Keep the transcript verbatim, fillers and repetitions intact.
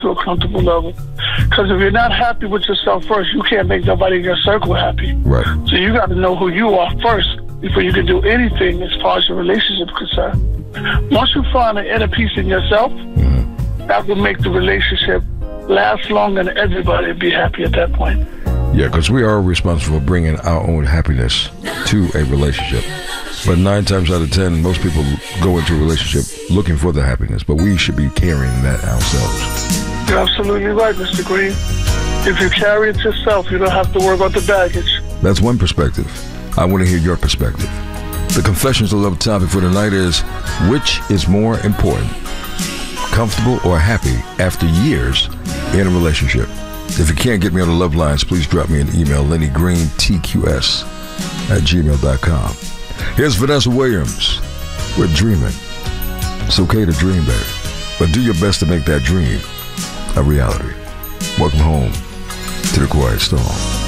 to a comfortable level. Because if you're not happy with yourself first, you can't make nobody in your circle happy. Right. So you got to know who you are first before you can do anything as far as your relationship is concerned. Once you find an inner peace in yourself, mm-hmm. that will make the relationship last longer and everybody will be happy at that point. Yeah, because we are responsible for bringing our own happiness to a relationship. But nine times out of ten, most people go into a relationship looking for the happiness, but we should be carrying that ourselves. You're absolutely right, Mister Green. If you carry it yourself, you don't have to worry about the baggage. That's one perspective. I want to hear your perspective. The Confessions of Love topic for tonight is, which is more important, comfortable or happy after years in a relationship? If you can't get me on the love lines, please drop me an email, Lenny Green T Q S at gmail dot com. Here's Vanessa Williams. We're dreaming. It's okay to dream, baby, but do your best to make that dream a reality. Welcome home to the Quiet Storm.